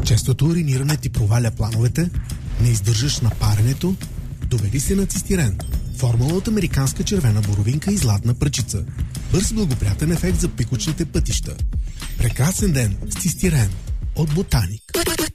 Честото уриниране ти проваля плановете, не издържаш на паренето, доведи се на цистирен. Формула от американска червена боровинка и златна пръчица. Бърз благоприятен ефект за пикочните пътища. Прекрасен ден с цистирен от Ботаник.